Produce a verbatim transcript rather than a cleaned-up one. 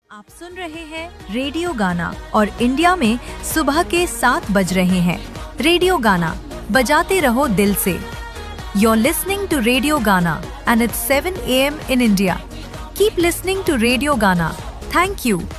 आप सुन रहे हैं रेडियो गाना और इंडिया में सुबह के सात बज रहे हैं। रेडियो गाना बजाते रहो दिल से। You're listening to रेडियो गाना and it's seven a m in India. Keep listening to radio गाना. Thank you.